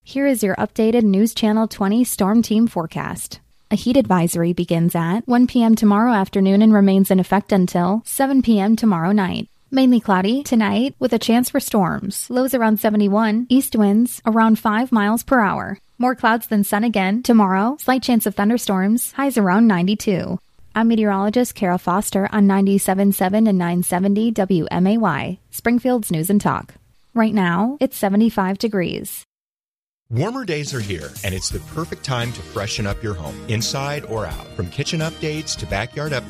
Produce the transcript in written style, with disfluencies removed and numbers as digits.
Here is your updated News Channel 20 Storm Team forecast. A heat advisory begins at 1 p.m. tomorrow afternoon and remains in effect until 7 p.m. tomorrow night. Mainly cloudy tonight with a chance for storms. Lows around 71, east winds around 5 miles per hour. More clouds than sun again tomorrow. Slight chance of thunderstorms. Highs around 92. I'm meteorologist Kara Foster on 97.7 and 970 WMAY, Springfield's News and Talk. Right now, it's 75 degrees. Warmer days are here, and it's the perfect time to freshen up your home, inside or out. From kitchen updates to backyard updates,